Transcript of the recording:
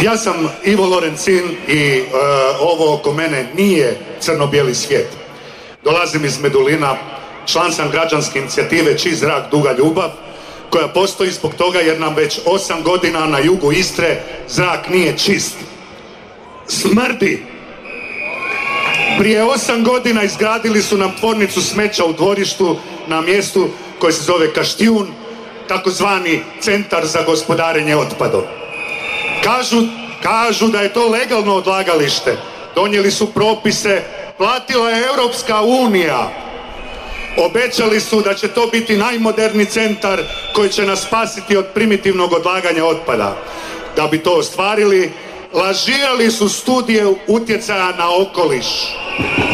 Ja sam Ivo Lorencin i ovo oko mene nije crno-bijeli svijet. Dolazim iz Medulina, član sam građanske inicijative Čist zrak, duga ljubav, koja postoji zbog toga jer nam već 8 godina na jugu Istre zrak nije čist. Smrdi! Prije 8 godina izgradili su nam tvornicu smeća u dvorištu na mjestu koje se zove Kaštijun, takozvani centar za gospodarenje otpadom. Kažu da je to legalno odlagalište. Donijeli su propise, platila je Europska unija. Obećali su da će to biti najmoderniji centar koji će nas spasiti od primitivnog odlaganja otpada. Da bi to ostvarili, lažirali su studije utjecaja na okoliš.